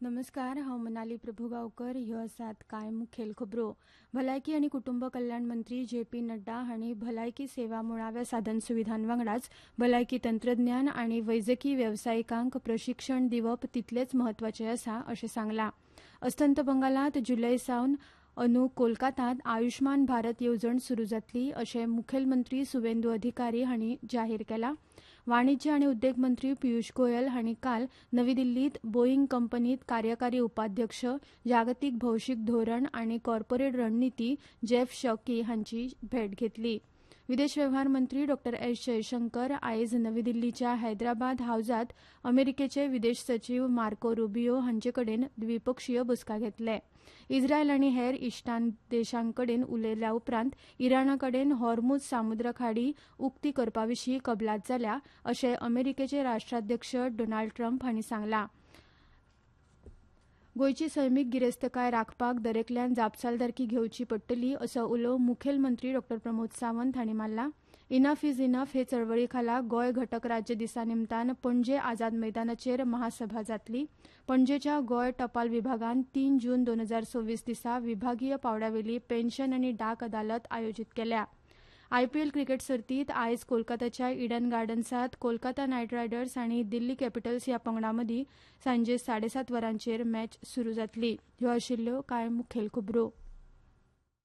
नमस्कार, हांव मनाली प्रभुगांवकर. ह्यो आसात कांय मुखेल खबरो. भलायकी आनी कुटुंब कल्याण मंत्री जे.पी. नड्डा हांणी भलायकी सेवा मुळाव्या साधन सुविधां वांगडाच भलायकी तंत्रज्ञान आनी वैजकी वेवसायिकांक प्रशिक्षण दिवप तितलेच म्हत्वाचें आसा अशें सांगलां. अस्तंत बंगालांत जुलय सावन अंदू कोलकातात आयुष्मान भारत येवजण सुरू जातली अशें मुखेलमंत्री सुवेंदू अधिकारी हांणी जाहीर केलां. वाणिज्य आनी उद्देग मंत्री पियुष गोयल हांणी काल नवी दिल्लींत बोईंग कंपनींत कार्यकारी उपाध्यक्ष, जागतीक भौशीक धोरण आनी कॉर्पोरेट रणनीती जेफ शॉकी हांची भेट घेतली. विदेश वेव्हार मंत्री डॉ एस जयशंकर आयज नवी दिल्लीच्या हैदराबाद हावजात अमेरिकेचे विदेश सचीव मार्को रुबियो हांचे कडेन द्विपक्षीय बसका घेतले. इस्रायल आनी हेर इश्टान देशांकडेन उलयल्या उपरांत इराणा कडेन हॉर्मुझ सामुद्र खाडी उक्ती करपा विशीं कबलात जाल्या अशें अमेरिकेचे राष्ट्राध्यक्ष डोनाल्ड ट्रंप हांणी सांगलां. गोंयची सैमीक गिरेस्तकाय राखपाक दरेकल्यान जापसालदारकी घेवची पडटली असो उलो मुखेलमंत्री डॉ प्रमोद सावंत हांणी मारला. इनफ इज इनफ हे चळवळी खाला गोंय घटक राज्य दिसा निमतान पणजे आझाद मैदानाचेर महासभा जातली. पणजेच्या गोंय टपाल विभागान 3 जून 2026 दिसा विभागीय पावड्यावेली पेन्शन आनी डाक अदालत आयोजीत केल्या. आयपीएल क्रिकेट सर्तीत आयज कोलकाताच्या इडन गार्डन्सात कोलकाता नायट रायडर्स आनी दिल्ली कॅपिटल्स ह्या पंगडां मदीं सांजे 7:30 वरांचेर मॅच सुरू जातली. ह्यो आशिल्ल्यो कांय मुखेल खबरो.